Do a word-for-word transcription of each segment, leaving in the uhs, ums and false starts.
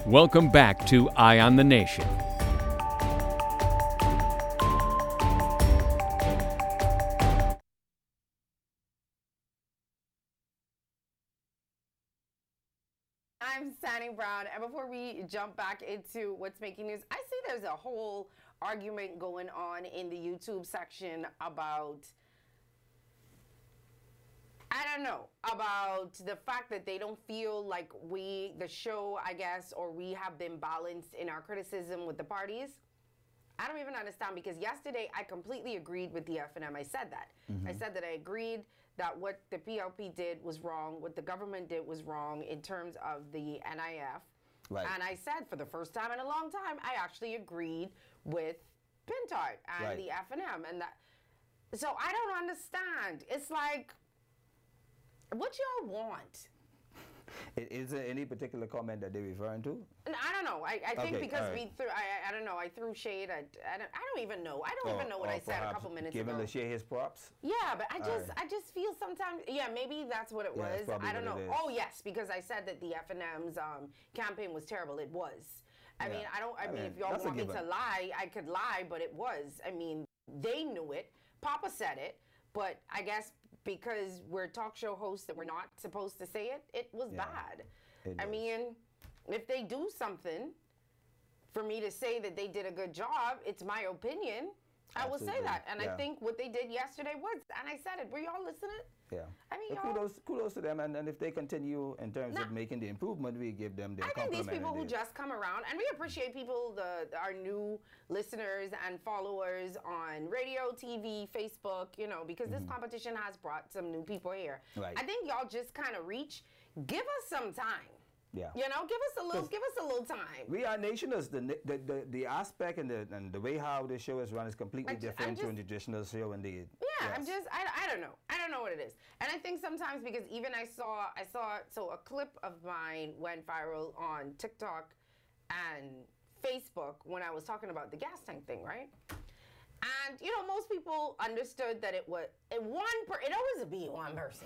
Welcome back to Eye on the Nation. I'm Sandy Brown, and before we jump back into what's making news, I see there's a whole argument going on in the YouTube section about, I don't know, about the fact that they don't feel like we, the show, I guess, or we have been balanced in our criticism with the parties. I don't even understand, because yesterday I completely agreed with the F N M. I said that. Mm-hmm. I said that I agreed that what the P L P did was wrong, what the government did was wrong in terms of the N I F. Right. And I said, for the first time in a long time, I actually agreed with Pintard and right. the F N M. And that, so I don't understand. It's like, what y'all want? Is there any particular comment that they're referring to? I don't know. I, I think okay, because right. we threw, I, I don't know, I threw shade at, I don't, I don't even know. I don't or, even know what I said a couple minutes giving ago. Giving Lachey his props? Yeah, but I just, right. I just feel sometimes, yeah, maybe that's what it yeah, was. I don't know. It Oh, yes, because I said that the F N M's um, campaign was terrible. It was. I yeah. mean, I don't, I, I mean, mean, if y'all want me to lie, I could lie, but it was. I mean, they knew it. Papa said it, but I guess because we're talk show hosts that we're not supposed to say it, it was yeah. bad. It I mean, if they do something for me to say that they did a good job, it's my opinion. I Absolutely. will say that. And yeah. I think what they did yesterday was, and I said it, were y'all listening? Yeah. I mean, y'all, kudos, kudos to them. And, and if they continue in terms nah, of making the improvement, we give them their compliment. I think these people who just come around, and we appreciate people, the our new listeners and followers on radio, T V, Facebook, you know, because mm-hmm. this competition has brought some new people here. Right. I think y'all just kind of reach. Give us some time. Yeah. You know, give us a little, give us a little time. We are nationals. The the the, the aspect and the and the way how the show is run is completely just, different just, from the traditional show. Indeed. Yeah, yes. I'm just, I, I don't know, I don't know what it is, and I think sometimes because even I saw, I saw, so a clip of mine went viral on TikTok and Facebook when I was talking about the gas tank thing, right? And you know, most people understood that it was it one per, it always be one person.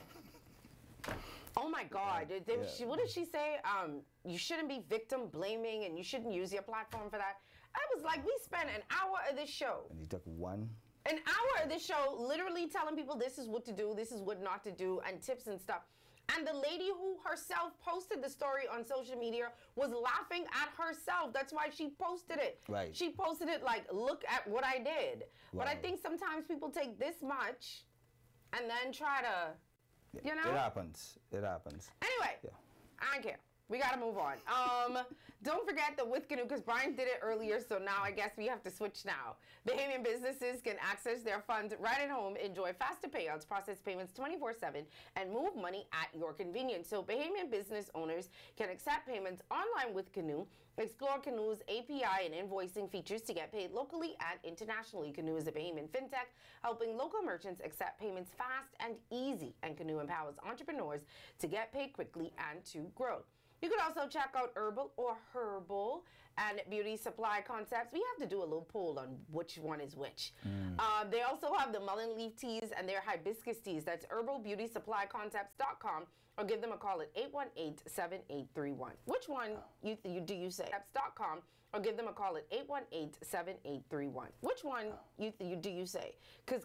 Oh my God! They, they, yeah. she, what did she say? Um, you shouldn't be victim blaming, and you shouldn't use your platform for that. I was like, we spent an hour of this show. And you took one. An hour of this show, literally telling people this is what to do, this is what not to do, and tips and stuff. And the lady who herself posted the story on social media was laughing at herself. That's why she posted it. Right. She posted it like, look at what I did. Wow. But I think sometimes people take this much and then try to. You know? It happens. It happens. Anyway, yeah. I don't care. We got to move on. Um, don't forget the with Canoe, because Brian did it earlier, so now I guess we have to switch now. Bahamian businesses can access their funds right at home, enjoy faster payouts, process payments twenty-four seven, and move money at your convenience. So Bahamian business owners can accept payments online with Canoe. Explore Canoe's A P I and invoicing features to get paid locally and internationally. Canoe is a Bahamian fintech helping local merchants accept payments fast and easy. And Canoe empowers entrepreneurs to get paid quickly and to grow. You could also check out Herbal or Herbal and Beauty Supply Concepts. We have to do a little poll on which one is which. Mm. Um, they also have the mullein leaf teas and their hibiscus teas. That's herbal beauty supply concepts dot com, or give them a call at eight one eight, seven eight three one. Which one you, you do you say? dot com, or give them a call at eight one eight, seven eight three one. Which one you, you do you say? Because